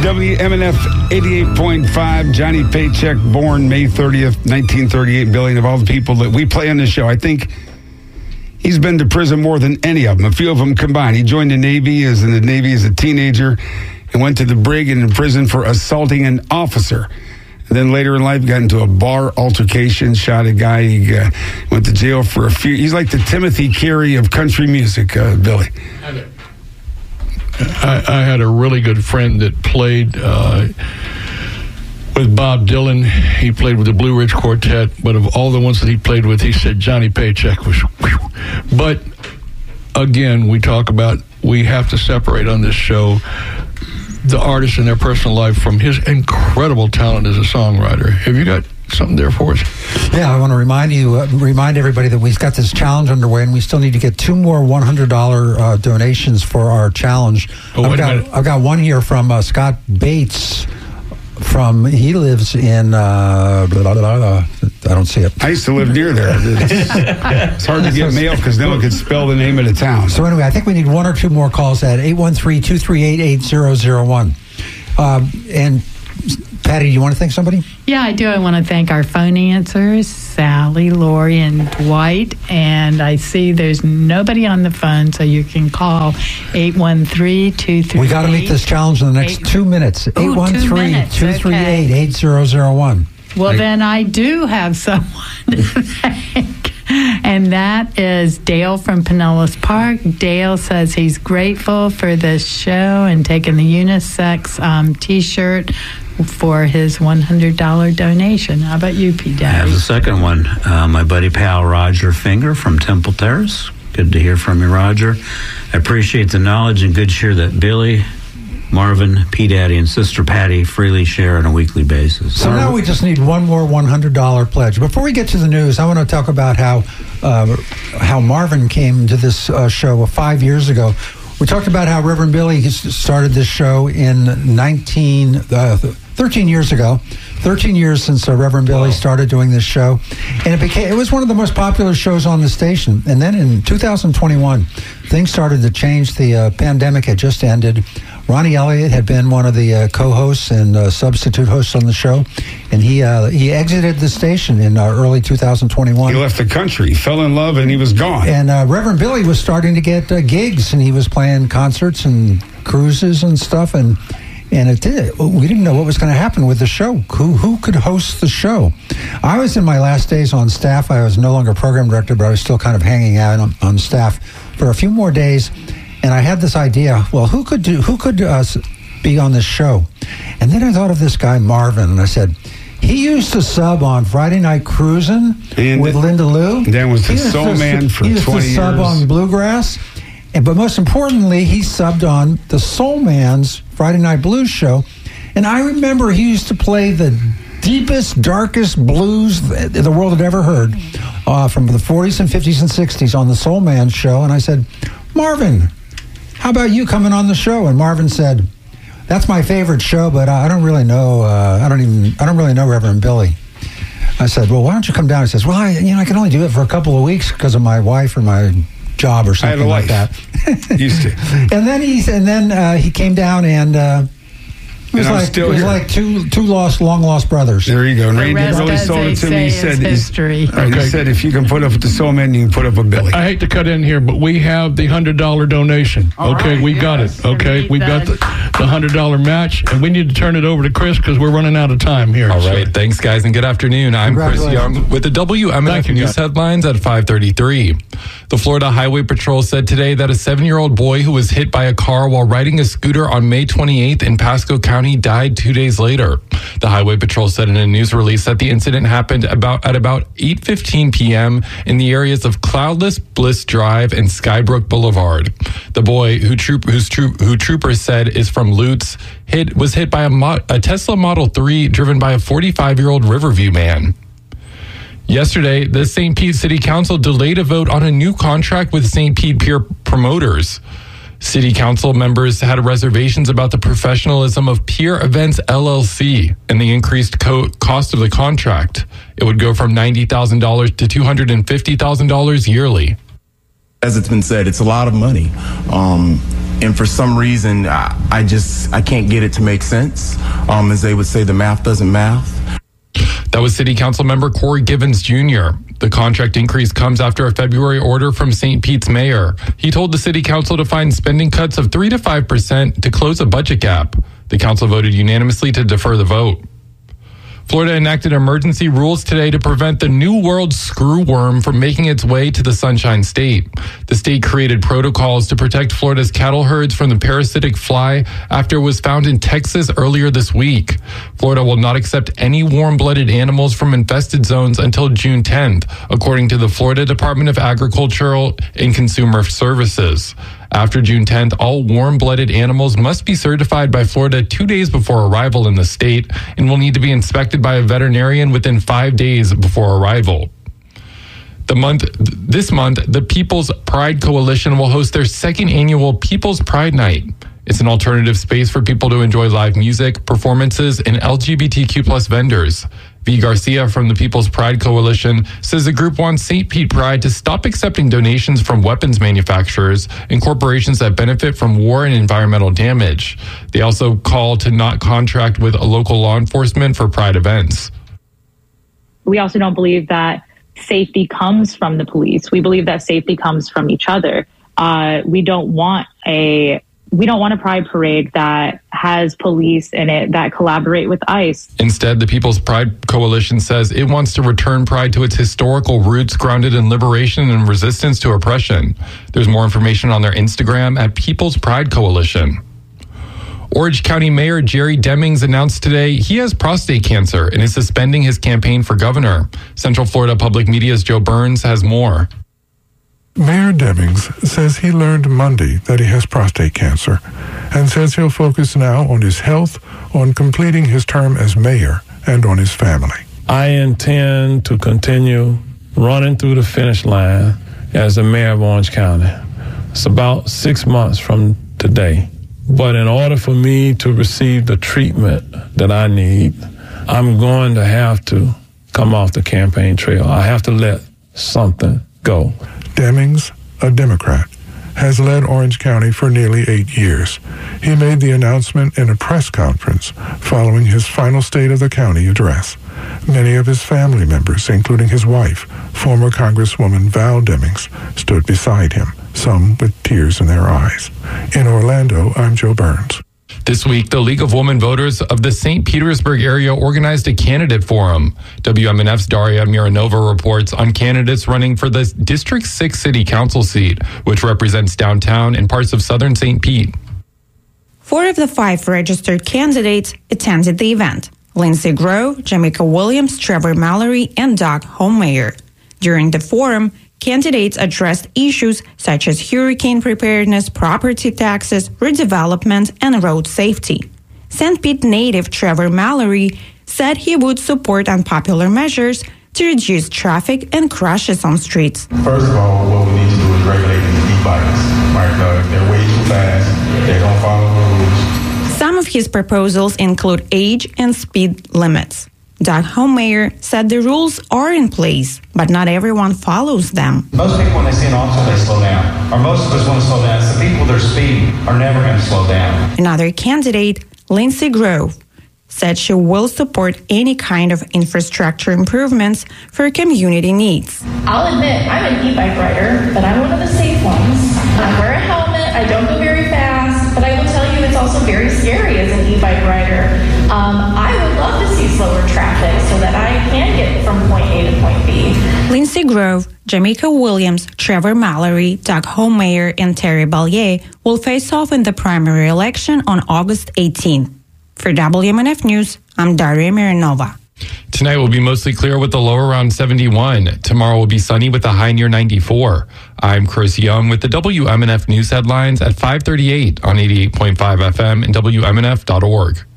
WMNF 88.5, Johnny Paycheck, born May 30th, 1938, Billy. Of all the people that we play on this show, I think he's been to prison more than any of them, a few of them combined. He joined the Navy as a teenager and went to the brig and in prison for assaulting an officer. And then later in life, got into a bar altercation, shot a guy. He went to jail for a few. He's like the Timothy Carey of country music, Billy. I had a really good friend that played with Bob Dylan. He played with the Blue Ridge Quartet, but of all the ones that he played with, he said Johnny Paycheck was whew. But again, we have to separate on this show the artist in their personal life from his incredible talent as a songwriter. Have you got something there for us? Yeah, I want to remind everybody that we've got this challenge underway, and we still need to get 2 more $100 donations for our challenge. I've got one here from Scott Bates. He lives in I don't see it. I used to live near there. It's hard to get mail because no one could spell the name of the town. So anyway, I think we need 1 or 2 more calls at 813-238-8001. And Patty, do you want to thank somebody? Yeah, I do. I want to thank our phone answers, Sally, Lori, and Dwight. And I see there's nobody on the phone, so you can call 813-238. We got to meet this challenge in the next 2 minutes. 813-238-8001. Well, then I do have someone to thank. And that is Dale from Pinellas Park. Dale says he's grateful for this show and taking the unisex T-shirt for his $100 donation. How about you, P. Daddy? I have the second one. My buddy pal Roger Finger from Temple Terrace. Good to hear from you, Roger. I appreciate the knowledge and good cheer that Billy, Marvin, P. Daddy, and Sister Patty freely share on a weekly basis. So now we just need one more $100 pledge. Before we get to the news, I want to talk about how Marvin came to this show 5 years ago. We talked about how Reverend Billy started this show in 13 years ago. 13 years since Reverend Billy started doing this show. And it was one of the most popular shows on the station. And then in 2021, things started to change. The pandemic had just ended. Ronnie Elliott had been one of the co-hosts and substitute hosts on the show, and he exited the station in early 2021. He left the country, he fell in love, and he was gone. And Reverend Billy was starting to get gigs, and he was playing concerts and cruises and stuff, and we didn't know what was going to happen with the show. Who could host the show? I was in my last days on staff. I was no longer program director, but I was still kind of hanging out on staff for a few more days. And I had this idea, well, who could be on this show? And then I thought of this guy, Marvin, and I said, he used to sub on Friday Night Cruisin' with Linda Lou. Then was the Soul Man for 20 years. He used to sub on Bluegrass. But most importantly, he subbed on the Soul Man's Friday Night Blues show. And I remember he used to play the deepest, darkest blues the world had ever heard from the 40s and 50s and 60s on the Soul Man show. And I said, Marvin, how about you coming on the show? And Marvin said, that's my favorite show, but I don't really know. I don't really know Reverend Billy. I said, well, why don't you come down? He says, well, I can only do it for a couple of weeks because of my wife or my job or something like that. Used to. And then he came down and. It was like two long lost brothers. There you go. And Randy really sold it to me. He said, he said, if you can put up with the Soul Man, you can put up with Billy. I hate to cut in here, but we have the $100 donation. We got it. Okay, we've got the $100 match, and we need to turn it over to Chris because we're running out of time here. All right, thanks, guys, and good afternoon. I'm Chris Young with the WMNF News headlines at 5:33. The Florida Highway Patrol said today that a 7-year-old boy who was hit by a car while riding a scooter on May 28th in Pasco County died 2 days later. The Highway Patrol said in a news release that the incident happened at about 8:15 p.m. in the areas of Cloudless, Bliss Drive, and Skybrook Boulevard. The boy, who troopers said is from Lutz, was hit by a Tesla Model 3 driven by a 45-year-old Riverview man. Yesterday, the St. Pete City Council delayed a vote on a new contract with St. Pete Peer Promoters. City Council members had reservations about the professionalism of Peer Events LLC and the increased cost of the contract. It would go from $90,000 to $250,000 yearly. As it's been said, it's a lot of money. And for some reason, I can't get it to make sense. As they would say, the math doesn't math. That was City Council member Corey Givens Jr. The contract increase comes after a February order from St. Pete's mayor. He told the City Council to find spending cuts of 3 to 5% to close a budget gap. The council voted unanimously to defer the vote. Florida enacted emergency rules today to prevent the New World screwworm from making its way to the Sunshine State. The state created protocols to protect Florida's cattle herds from the parasitic fly after it was found in Texas earlier this week. Florida will not accept any warm-blooded animals from infested zones until June 10th, according to the Florida Department of Agricultural and Consumer Services. After June 10th, all warm-blooded animals must be certified by Florida 2 days before arrival in the state and will need to be inspected by a veterinarian within 5 days before arrival. This month, the People's Pride Coalition will host their second annual People's Pride Night. It's an alternative space for people to enjoy live music, performances, and LGBTQ plus vendors. V. Garcia from the People's Pride Coalition says the group wants St. Pete Pride to stop accepting donations from weapons manufacturers and corporations that benefit from war and environmental damage. They also call to not contract with a local law enforcement for Pride events. We also don't believe that safety comes from the police. We believe that safety comes from each other. We don't want a pride parade that has police in it that collaborate with ICE. Instead, the People's Pride Coalition says it wants to return Pride to its historical roots grounded in liberation and resistance to oppression. There's more information on their Instagram at People's Pride Coalition. Orange County Mayor Jerry Demings announced today he has prostate cancer and is suspending his campaign for governor. Central Florida Public Media's Joe Burns has more. Mayor Demings says he learned Monday that he has prostate cancer and says he'll focus now on his health, on completing his term as mayor, and on his family. I intend to continue running through the finish line as the mayor of Orange County. It's about 6 months from today. But in order for me to receive the treatment that I need, I'm going to have to come off the campaign trail. I have to let something go. Demings, a Democrat, has led Orange County for nearly 8 years. He made the announcement in a press conference following his final State of the County address. Many of his family members, including his wife, former Congresswoman Val Demings, stood beside him, some with tears in their eyes. In Orlando, I'm Joe Burns. This week, the League of Women Voters of the St. Petersburg area organized a candidate forum. WMNF's Daria Mironova reports on candidates running for the District 6 City Council seat, which represents downtown and parts of southern St. Pete. 4 of the 5 registered candidates attended the event: Lindsay Grove, Jamaica Williams, Trevor Mallory, and Doug Homeyer. During the forum, candidates addressed issues such as hurricane preparedness, property taxes, redevelopment, and road safety. St. Pete native Trevor Mallory said he would support unpopular measures to reduce traffic and crashes on streets. First of all, what we need to do is regulate these e-bikes. Right? They're way too fast. They don't follow the rules. Some of his proposals include age and speed limits. Doug Homeyer said the rules are in place, but not everyone follows them. Most people, when they see an officer, they slow down. Or most of us want to slow down. So people that are speeding are never going to slow down. Another candidate, Lindsay Grove, said she will support any kind of infrastructure improvements for community needs. I'll admit, I'm an e-bike rider, but I'm one of the safe ones. I wear a helmet, I don't go very fast, but I will tell you it's also very scary as an e-bike rider. I would love to see slower traffic so that I can get from point A to point B. Lindsay Grove, Jamaica Williams, Trevor Mallory, Doug Homeyer, and Terry Ballier will face off in the primary election on August 18th. For WMNF News, I'm Daria Mironova. Tonight will be mostly clear with the low around 71. Tomorrow will be sunny with a high near 94. I'm Chris Young with the WMNF News headlines at 5:38 on 88.5 FM and WMNF.org.